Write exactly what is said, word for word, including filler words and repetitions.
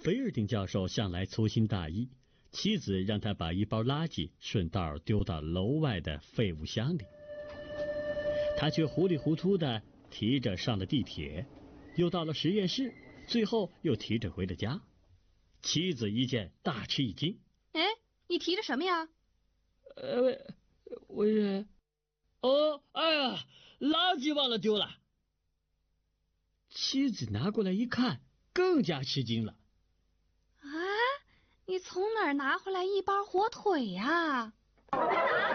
菲尔丁教授向来粗心大意，妻子让他把一包垃圾顺道丢到楼外的废物箱里，他却糊里糊涂地提着上了地铁，又到了实验室，最后又提着回了家。妻子一见大吃一惊。 哎，你提着什么呀？ 呃，我是……哦，哎呀，垃圾忘了丢了。 妻子拿过来一看，更加吃惊了。 啊，你从哪儿拿回来一包火腿呀？